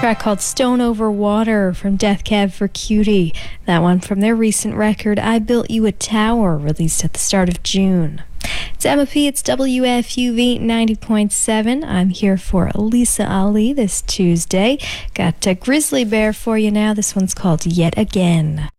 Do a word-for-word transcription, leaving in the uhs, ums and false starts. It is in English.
track called Stone Over Water from Death Cab for Cutie. That one from their recent record, I Built You a Tower, released at the start of June. It's Emma P. It's W F U V ninety point seven. I'm here for Lisa Ali this Tuesday. Got a Grizzly Bear for you now. This one's called Yet Again.